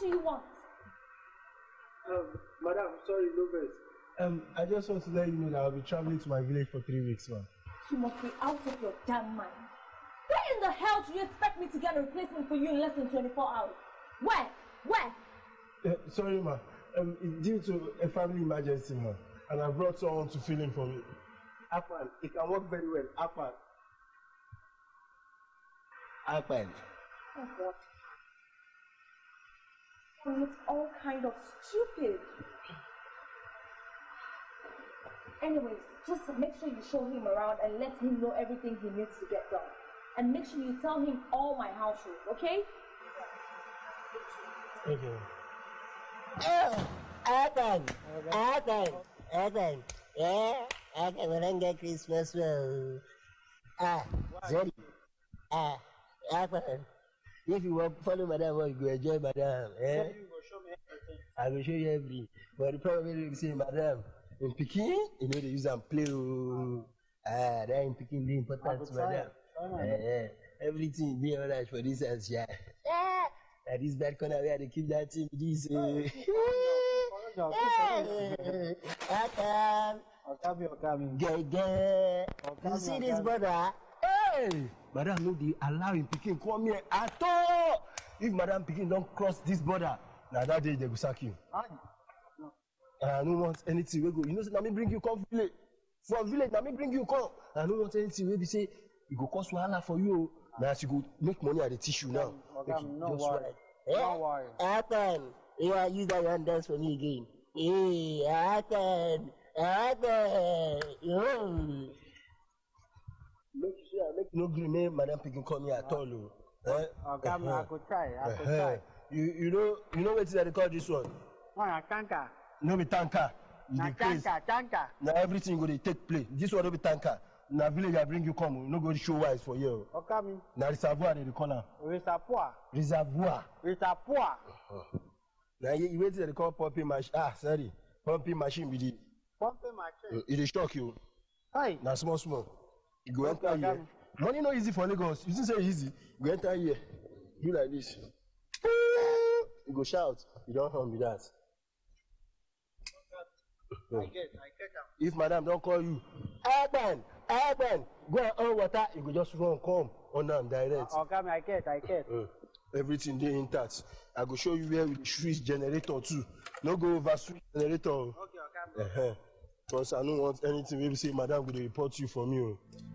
do you want? Madam, sorry, no vex. I just want to let you know that I'll be traveling to my village for 3 weeks, man. You must be out of your damn mind. Where in the hell do you expect me to get a replacement for you in less than 24 hours? Where? Sorry, ma. It's due to a family emergency, ma. And I brought someone to fill in for me. Akpan, it can work very well. Akpan. Oh, God. It looks all kind of stupid. Anyways, just make sure you show him around and let him know everything he needs to get done. And make sure you tell him all my house rules, okay? Okay. Akpan. Yeah, Akpan, we don't get Christmas well. Sorry. Akpan. If you want to follow Madam, you go enjoy Madam. You go show me everything. I will show you everything. But the problem is, say, Madam, in Peking, you know they use and play. That in Peking, the important, Madam. Everything be alright for this house, yeah. That this bad corner where they keep that thing, this. You see this brother? Hey! Madam, no, they allow him Peking come here at all. If Madam Peking don't cross this border, now that day they will sack you. I don't want anything. We go. You know, let me bring you come village. From village, let me bring you come. I don't want anything. We say it go cost wahala for you. Now you go make money at the tissue now. Okay, no worry. No worry. Happen. You are use that one dance for me again. Hey, happen. Make sure make no green name, Madam Peking come here at all. Okay, I could try. You know what they call this one? Tanker. No be tanker. Tanker. Now everything go to take place. This one no be tanker. Now village I bring you come. You no go show wise for you. Okay, me. Now reservoir they call am. Reservoir. Now you wait till they call pumping machine. Sorry. Pumping machine be the. Pumping machine. It dey shock you. Hey. Now small. You go enter here. Money no easy for Lagos. You think say easy? You go enter here. Do like this. You go shout. You don't harm me that. I get them. If Madam don't call you, Akpan, go and on water. You go just run come on them direct. Okay, I get. Everything dey intact. I go show you where we switch generator too. No go over switch generator. Okay. Because I don't want anything. Maybe say Madam will report you for me.